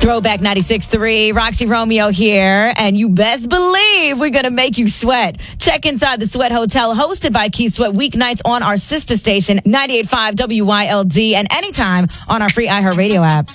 Throwback 96.3, Roxy Romeo here, and you best believe we're going to make you sweat. Check inside the Sweat Hotel, hosted by Keith Sweat, weeknights on our sister station, 98.5 WYLD, and anytime on our free iHeartRadio app.